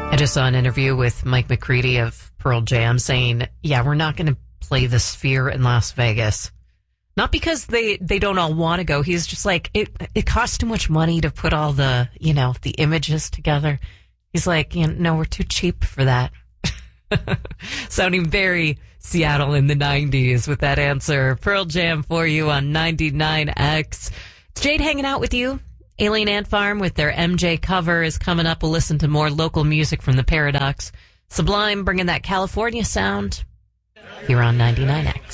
I just saw an interview with Mike McCready of Pearl Jam saying, yeah, we're not going to play the Sphere in Las Vegas. Not because they don't all want to go. He's just like, it costs too much money to put all the, the images together. He's like, no, we're too cheap for that. Sounding very Seattle in the 90s with that answer. Pearl Jam for you on 99X. It's Jade hanging out with you. Alien Ant Farm with their MJ cover is coming up. We'll listen to more local music from the Paradox. Sublime bringing that California sound here on 99X.